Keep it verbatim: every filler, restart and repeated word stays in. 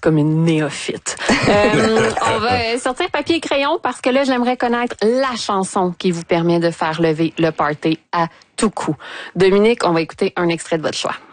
comme une néophyte. euh, on va sortir papier et crayon parce que là, j'aimerais connaître la chanson qui vous permet de faire lever le party à tout coup. Dominique, on va écouter un extrait de votre choix.